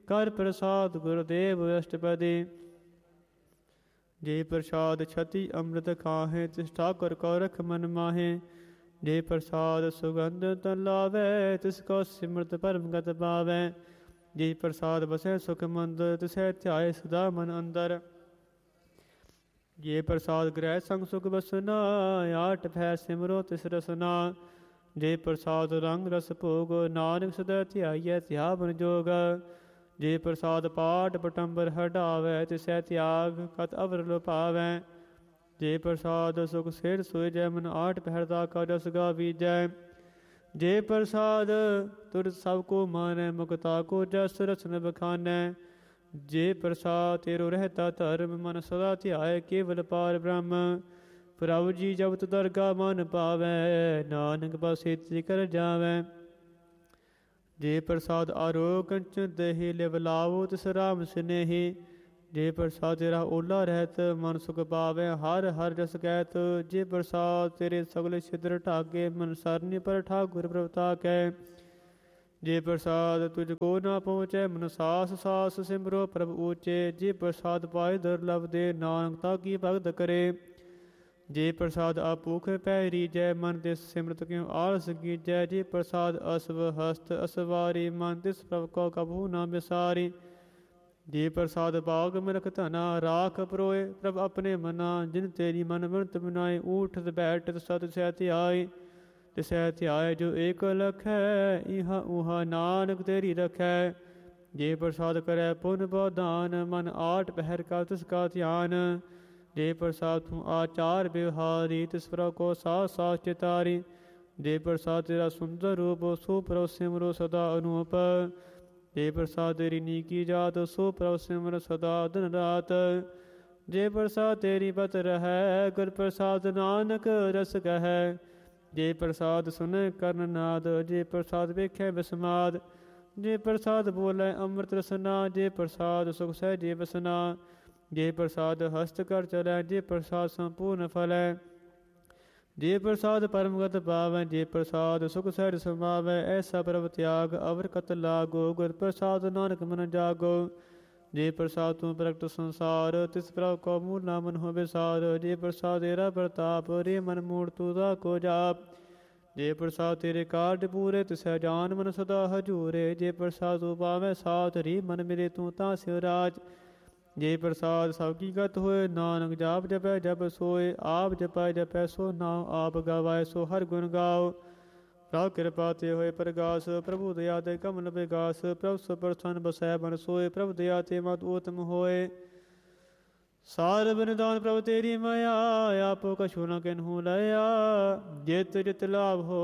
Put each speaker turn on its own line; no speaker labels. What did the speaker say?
ਕਰ ਪ੍ਰਸਾਦ ਗੁਰਦੇਵ ਅਸ਼ਟਪਦੀ। ਜੇ ਪ੍ਰਸਾਦ ਛਤੀ ਅੰਮ੍ਰਿਤ ਖਾਹੇ ਤਿਸ ਠਾਕੁਰ ਕੋ ਰਖ ਮਨ ਮਾਹੇ। ਜੇ ਪ੍ਰਸਾਦ ਸੁਗੰਧ ਤਨ ਲਾਵੈ ਤਿਸ ਕੋ ਸਿਮਰਤ ਪਰਮ ਗਤ ਪਾਵੈ। ਜੇ ਪ੍ਰਸਾਦ ਬਸੈ ਸੁਖ ਮੰਦਰ ਤਿਸੈ ਧਿਆਏ ਸਦਾ ਮਨ ਅੰਦਰ। ਜੇ ਪ੍ਰਸਾਦ ਗ੍ਰਹਿ ਸੰਗ ਸੁਖ ਬਸਨਾ ਆਟ ਭੈ ਸਿਮਰੋ ਤਿਸ ਰਸਨਾ। ਜੇ ਪ੍ਰਸਾਦ ਰੰਗ ਰਸ ਭੋਗ ਨਾਨਕ ਸਦਾ ਧਿਆਈਐ ਧਿਆਵਨ ਜੋਗ। ਜੇ ਪ੍ਰਸਾਦ ਪਾਠ ਪਟੰਬਰ ਹਟਾਵੈ ਤਿਸੈ ਤਿਆਗ ਕਤ ਅਵਰ ਲੋਪਾਵੈ। ਜੇ ਪ੍ਰਸਾਦ ਸੁਖ ਸਿਰ ਸੋਇਜੈ ਮਨ ਆਠ ਪਹਿਰ ਦਾ ਕਾ ਜਸ ਗਾਵੀਜੈ। ਜੇ ਪ੍ਰਸਾਦ ਤੁਰ ਸਭ ਕੋ ਮਾਨੈ ਮੁਕਤਾ ਕੋ ਜਸ ਰਸਨ ਬਖਾਨੈ। ਜੇ ਪ੍ਰਸਾਦ ਤੇਰੋ ਰਹਿਤਾ ਧਰਮ ਮਨ ਸਦਾ ਧਿਆਏ ਕੇਵਲ ਪਾਰ ਬ੍ਰਹਮ। ਪ੍ਰਭੁ ਜੀ ਜਬ ਤੁ ਦਰਗਾ ਮਨ ਪਾਵੈ ਨਾਨਕ ਬਸੇਤੀ ਕਰ ਜਾਵੈ। ਜੇ ਪ੍ਰਸਾਦ ਆਰੋਗ ਕੰਚਨ ਦੇਹੀ ਲਿਵ ਲਾਵੋ ਤਿਸ ਰਾਮ ਸਨੇਹੀ। ਜੇ ਪ੍ਰਸਾਦ ਤੇਰਾ ਓਲਾ ਰਹਿਤ ਮਨ ਸੁਖ ਪਾਵੈ ਹਰ ਹਰ ਜਸ ਕਹਿਤ। ਜੇ ਪ੍ਰਸਾਦ ਤੇਰੇ ਸਗਲ ਛਿਦਰ ਢਾਗੇ ਮਨ ਸਰਨੀ ਪਰ ਠਾਕੁਰ ਪ੍ਰਭਤਾ ਕੈ। ਜੇ ਪ੍ਰਸਾਦ ਤੁਝ ਕੋ ਨਾ ਪਹੁੰਚੈ ਮਨ ਸਾਸ ਸਾਸ ਸਿਮਰੋ ਪ੍ਰਭ ਊਚੇ। ਜੇ ਪ੍ਰਸਾਦ ਪਾਏ ਦੁਰਲਭ ਦੇ ਨਾਨਕ ਤਾ ਕੀ ਭਗਤ ਕਰੇ। ਜੇ ਪ੍ਰਸਾਦ ਆਪੂਖ ਪੈ ਰੀਜੈ ਮਨ ਤਿਸ ਸਿਮਰਤ ਕਿਉ ਆਲਸ ਕੀਜੈ। ਜੇ ਪ੍ਰਸਾਦ ਅਸਵ ਹਸਤ ਅਸਵਾਰੀ ਮਨ ਤਿਸ ਪ੍ਰਭ ਕੋ ਕਬਹੂ ਨਾ ਵਿਸਾਰੀ। ਜੇ ਪ੍ਰਸਾਦ ਬਾਗ ਮਿਲਖ ਧਨਾ ਰਾਖ ਪਰੋਏ ਪ੍ਰਭ ਆਪਣੇ ਮਨਾ। ਜਿਨ ਤੇਰੀ ਮਨ ਬਣਤ ਬਿਨਾਏ ਊਠਤ ਬੈਠਤ ਸਤ ਸਹਿ ਧਿਆਏ। ਤਿਸੈ ਧਿਆਏ ਜੋ ਏਕ ਲਖੈ ਇਹਾ ਉਹਾ ਨਾਨਕ ਤੇਰੀ ਰਖੈ। ਜੇ ਪ੍ਰਸਾਦ ਕਰੈ ਪੁਨ ਬਉਦਾਨ ਮਨ ਆਠ ਪਹਿਰ ਕਾ ਤਿਸ ਕਾ ਧਿਆਨ। ਜੇ ਪ੍ਰਸਾਦ ਤੂੰ ਆਚਾਰ ਵਿਵਹਾਰੀ ਤਿਸ ਪ੍ਰਭ ਕੋ ਸਾਸ ਸਾਸ ਚਿਤਾਰੀ। ਜੇ ਪ੍ਰਸਾਦ ਤੇਰਾ ਸੁੰਦਰ ਰੂਪ ਸੋ ਪ੍ਰਭ ਸਿਮਰੋ ਸਦਾ ਅਨੂਪ। ਜੇ ਪ੍ਰਸਾਦ ਤੇਰੀ ਨੀਕੀ ਜਾਤ ਸੋ ਪ੍ਰਭ ਸਿਮਰ ਸਦਾ ਦਿਨ ਰਾਤ। ਜੇ ਪ੍ਰਸਾਦ ਤੇਰੀ ਬਤ ਰਹੈ ਗੁਰ ਪ੍ਰਸਾਦ ਨਾਨਕ ਰਸ ਕਹੈ। ਜੇ ਪ੍ਰਸਾਦ ਸੁਨੈ ਕਰਨ ਨਾਦ ਜੇ ਪ੍ਰਸਾਦ ਵੇਖੈ ਬਿਸਮਾਦ। ਜੇ ਪ੍ਰਸਾਦ ਬੋਲੇ ਅੰਮ੍ਰਿਤ ਰਸਨਾ ਜੇ ਪ੍ਰਸਾਦ ਸੁਖ ਸਹਿਜੇ ਬਸਨਾ। ਜੇ ਪ੍ਰਸਾਦ ਹਸਤ ਕਰ ਚਲੈ ਜੇ ਪ੍ਰਸਾਦ ਸੰਪੂਰਨ ਫਲੈ। ਜੇ ਪ੍ਰਸਾਦ ਪਰਮਗਤ ਪਾਵੈ ਜੇ ਪ੍ਰਸਾਦ ਸੁਖ ਸਹਿਜ ਸਮਾਵੈ। ਐਸਾ ਪ੍ਰਭ ਤਿਆਗ ਅਵਰ ਕਤ ਲਾਗੋ ਗੁਰ ਪ੍ਰਸਾਦ ਨਾਨਕ ਮਨ ਜਾਗੋ। ਜੇ ਪ੍ਰਸਾਦ ਤੂੰ ਪ੍ਰਗਟ ਸੰਸਾਰ ਤਿਸ ਪ੍ਰਭ ਕੋ ਮੂਲ ਨਾ ਮਨ ਹੋ ਵਿਸਾਰ। ਜੇ ਪ੍ਰਸਾਦ ਤੇਰਾ ਪ੍ਰਤਾਪ ਰੇ ਮਨ ਮੂੜ ਤੂ ਦਾ ਕੋ ਜਾਪ। ਜੇ ਪ੍ਰਸਾਦ ਤੇਰੇ ਕਾਰਜ ਪੂਰੇ ਤਿਸੈ ਜਾਨ ਮਨ ਸਦਾ ਹਜੂਰੇ। ਜੇ ਪ੍ਰਸਾਦ ਤੂੰ ਪਾਵੈ ਸਾਥ ਰੀ ਮਨ ਮਿਲੇ ਤੂੰ ਤਾਂ ਸਿਵਰਾਜ। ਜੇ ਪ੍ਰਸਾਦ ਸਭ ਕੀ ਗਤ ਹੋਏ ਨਾਨਕ ਜਾਪ ਜਪੈ ਜਪ ਸੋਏ। ਆਪ ਜਪੈ ਜਪੈ ਸੋ ਨਾਮ ਆਪ ਗਵਾਏ ਸੋ ਹਰ ਗੁਣ ਗਾਓ। ਪ੍ਰਭ ਕਿਰਪਾ ਤੇ ਹੋਏ ਪ੍ਰਗਾਸ ਪ੍ਰਭੂ ਦਇਆ ਤੇ ਕਮਲ ਵਿਗਾਸ। ਪ੍ਰਭ ਸੋ ਪ੍ਰਸੰਨ ਬਸੈ ਮਨ ਸੋਏ ਪ੍ਰਭ ਦਇਆ ਤੇ ਮਤ ਊਤਮ ਹੋਏ। ਸਾਰ ਬਿਨਦਾਨ ਪ੍ਰਭ ਤੇਰੀ ਮਾਇਆ ਆਪੋ ਕਛੂ ਨ ਕਿਨਹੂ ਲਿਆ। ਜਿਤ ਜਿਤ ਲਾਭ ਹੋ